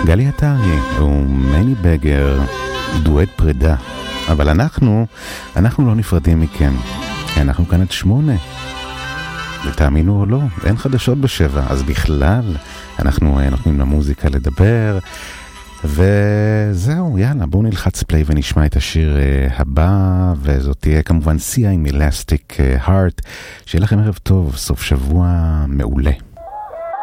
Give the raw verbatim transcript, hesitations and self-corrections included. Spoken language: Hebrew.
גלי עטרי ומני בגר, דואט פרידה. אבל אנחנו, אנחנו לא נפרדים מכם. אנחנו כאן עד שמונה. ותאמינו או לא, אין חדשות בשבע. אז בכלל, אנחנו נותנים למוזיקה לדבר. וזהו, יאללה, בואו נלחץ פליי ונשמע את השיר הבא. וזאת תהיה כמובן סיה עם אלסטיק הארט. שיהיה לכם ערב טוב, סוף שבוע מעולה.